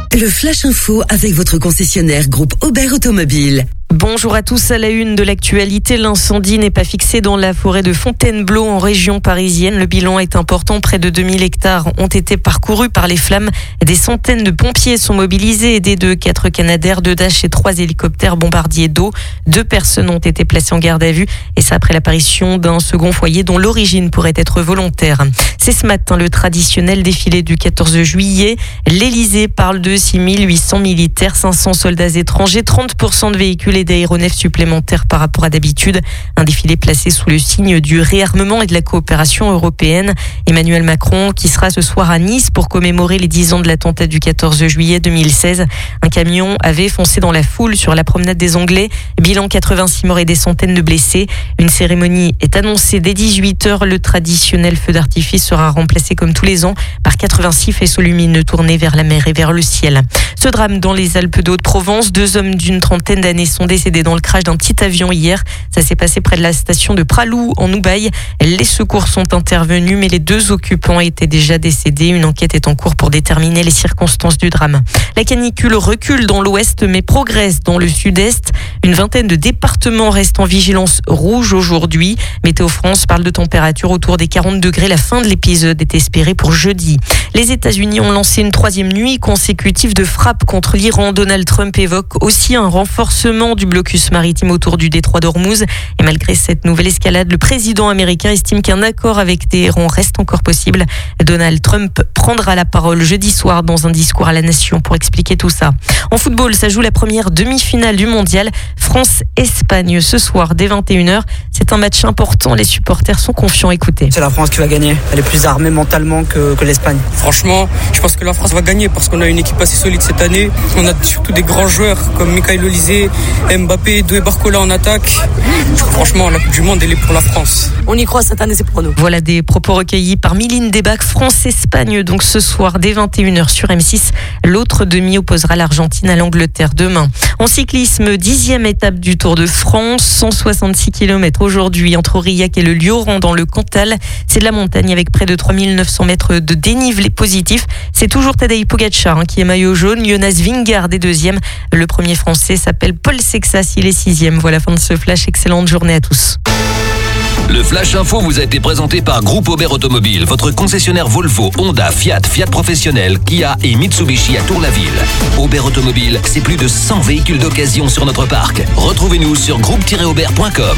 Le Flash Info avec votre concessionnaire groupe Aubert Automobile. Bonjour à tous, à la une de l'actualité, l'incendie n'est pas fixé dans la forêt de Fontainebleau en région parisienne. Le bilan est important, près de 2000 hectares ont été parcourus par les flammes. Des centaines de pompiers sont mobilisés, aidés de 4 Canadair, 2 Dash et 3 hélicoptères bombardiers d'eau. 2 personnes ont été placées en garde à vue et ça après l'apparition d'un second foyer dont l'origine pourrait être volontaire. C'est ce matin le traditionnel défilé du 14 juillet. L'Élysée parle de 6800 militaires, 500 soldats étrangers, 30% de véhicules et d'aéronefs supplémentaires par rapport à d'habitude. Un défilé placé sous le signe du réarmement et de la coopération européenne. Emmanuel Macron qui sera ce soir à Nice pour commémorer les 10 ans de l'attentat du 14 juillet 2016. Un camion avait foncé dans la foule sur la promenade des Anglais. Bilan 86 morts et des centaines de blessés. Une cérémonie est annoncée dès 18h. Le traditionnel feu d'artifice sera remplacé comme tous les ans par 86 faisceaux lumineux tournés vers la mer et vers le ciel. Ce drame dans les Alpes de Haute-Provence, 2 hommes d'une trentaine d'années sont décédés dans le crash d'un petit avion hier. Ça s'est passé près de la station de Pralou en Oubaye. Les secours sont intervenus mais les 2 occupants étaient déjà décédés. Une enquête est en cours pour déterminer les circonstances du drame. La canicule recule dans l'ouest mais progresse dans le sud-est. Une vingtaine de départements restent en vigilance rouge aujourd'hui. Météo France parle de température autour des 40 degrés. La fin de l'épisode est espérée pour jeudi. Les États-Unis ont lancé une 3e nuit consécutive de frappe contre l'Iran. Donald Trump évoque aussi un renforcement du blocus maritime autour du détroit d'Ormuz. Et malgré cette nouvelle escalade, le président américain estime qu'un accord avec Téhéran reste encore possible. Donald Trump prendra la parole jeudi soir dans un discours à la nation pour expliquer tout ça. En football, ça joue la première demi-finale du mondial. France-Espagne ce soir dès 21h. C'est un match important. Les supporters sont confiants. Écoutez. C'est la France qui va gagner. Elle est plus armée mentalement que l'Espagne. Franchement, je pense que la France va gagner parce qu'on a une équipe assez solide cette année. On a surtout des grands joueurs comme Michael Olise, Mbappé, Doué Barcola en attaque. Franchement, la Coupe du Monde, elle est pour la France. On y croit cette année, c'est pour nous. Voilà des propos recueillis par Mylène Debac. France-Espagne, donc ce soir dès 21h sur M6. L'autre demi opposera l'Argentine à l'Angleterre demain. En cyclisme, 10e étape du Tour de France, 166 km aujourd'hui entre Aurillac et le Lioran dans le Cantal. C'est de la montagne avec près de 3900 mètres de dénivelé positif. C'est toujours Tadej Pogačar qui est maillot jaune. Jonas Vingegaard est 2e. Le premier français s'appelle Paul Sexas, il est 6e. Voilà, fin de ce flash. Excellente journée à tous. Le Flash Info vous a été présenté par Groupe Aubert Automobile, votre concessionnaire Volvo, Honda, Fiat, Fiat Professionnel, Kia et Mitsubishi à Tour-la-Ville. Aubert Automobile, c'est plus de 100 véhicules d'occasion sur notre parc. Retrouvez-nous sur groupe-aubert.com.